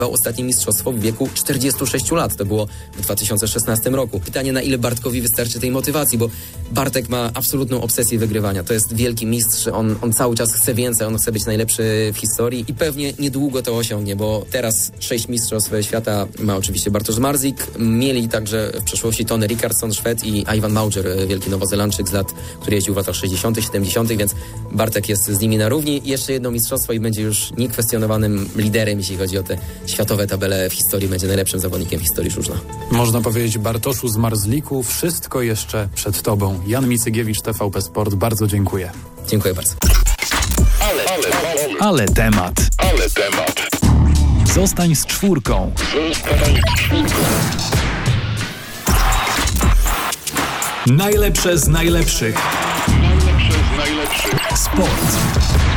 ostatnie mistrzostwo w wieku 46 lat. To było w 2016 roku. Pytanie, na ile Bartkowi wystarczy tej motywacji, bo Bartek ma absolutną obsesję wygrywania. To jest wielki mistrz, on cały czas chce więcej, on chce być najlepszy w historii i pewnie niedługo to osiągnie, bo teraz 6 mistrzostw świata ma oczywiście Bartosz Marzik. Mieli także w przeszłości Tony Rickardsson, Szwed i Ivan Mauger, wielki Nowozelandczyk z lat, który jeździł w latach 60., 70., więc Bartek jest z nimi na równi. Jeszcze jedno mistrzostwo i będzie już niekwestionowanym liderem, jeśli chodzi o te światowe tabele w historii, będzie najlepszym zawodnikiem w historii żużla. Można powiedzieć, Bartoszu z Marzliku, wszystko jeszcze przed tobą. Jan Micygiewicz, TVP Sport, bardzo dziękuję. Dziękuję bardzo. Ale temat. Zostań z czwórką. Najlepsze z najlepszych. Sport.